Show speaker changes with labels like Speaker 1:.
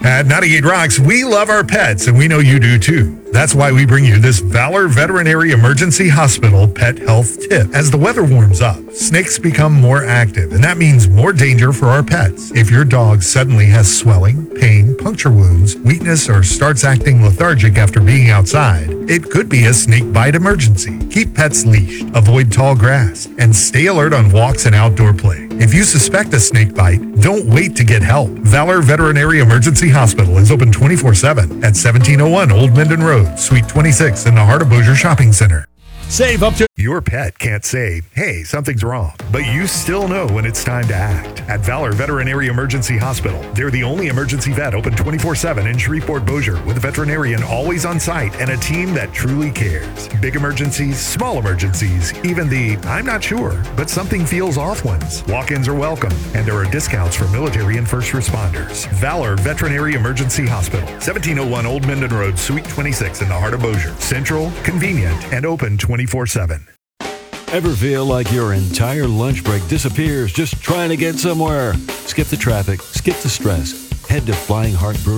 Speaker 1: At 98 Rocks, we love our pets, and we know you do too. That's why we bring you this Valor Veterinary Emergency Hospital pet health tip. As the weather warms up, snakes become more active, and that means more danger for our pets. If your dog suddenly has swelling, pain, puncture wounds, weakness, or starts acting lethargic after being outside, it could be a snake bite emergency. Keep pets leashed, avoid tall grass, and stay alert on walks and outdoor play. If you suspect a snake bite, don't wait to get help. Valor Veterinary Emergency Hospital is open 24/7 at 1701 Old Minden Road, Suite 26 in the heart of Bossier Shopping Center.
Speaker 2: Save up to...
Speaker 1: Your pet can't say, hey, something's wrong, but you still know when it's time to act. At Valor Veterinary Emergency Hospital, they're the only emergency vet open 24/7 in Shreveport, Bossier, with a veterinarian always on site and a team that truly cares. Big emergencies, small emergencies, even the I'm not sure, but something feels off ones. Walk-ins are welcome, and there are discounts for military and first responders. Valor Veterinary Emergency Hospital, 1701 Old Minden Road, Suite 26 in the heart of Bossier. Central, convenient, and open 24/7.
Speaker 2: Ever feel like your entire lunch break disappears just trying to get somewhere? Skip the traffic, skip the stress. Head to Flying Heart Brewery